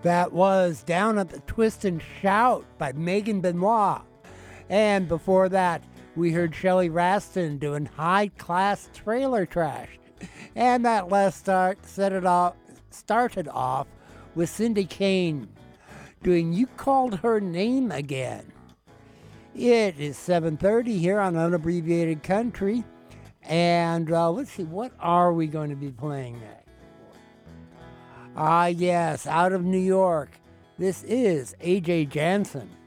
That was Down at the Twist and Shout by Megan Benoit. And before that, we heard Shelley Raston doing High Class Trailer Trash. And that last started off with Cindy Kane doing You Called Her Name Again. It is 7:30 here on Unabbreviated Country. And let's see, what are we going to be playing next? Yes, out of New York, this is A.J. Jansen.